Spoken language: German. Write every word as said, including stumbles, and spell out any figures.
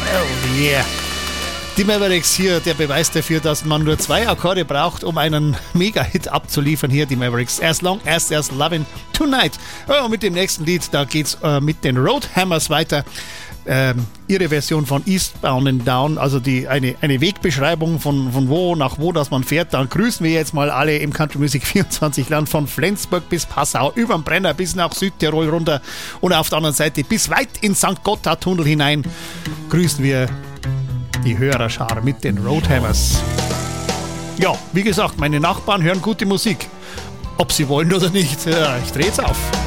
Oh yeah. Die Mavericks hier, der Beweis dafür, dass man nur zwei Akkorde braucht, um einen Mega-Hit abzuliefern. Hier die Mavericks. As Long As There's Lovin' Tonight. Ja, und mit dem nächsten Lied, da geht's äh, mit den Roadhammers weiter. Ähm, ihre Version von Eastbound and Down, also die, eine, eine Wegbeschreibung von, von wo nach wo das man fährt. Dann grüßen wir jetzt mal alle im Country Music vierundzwanzig Land von Flensburg bis Passau, über den Brenner bis nach Südtirol runter und auf der anderen Seite bis weit in Sankt Gotthard-Tunnel hinein grüßen wir die Hörerschar mit den Roadhammers. Ja, wie gesagt, meine Nachbarn hören gute Musik. Ob sie wollen oder nicht, ja, ich dreh's auf.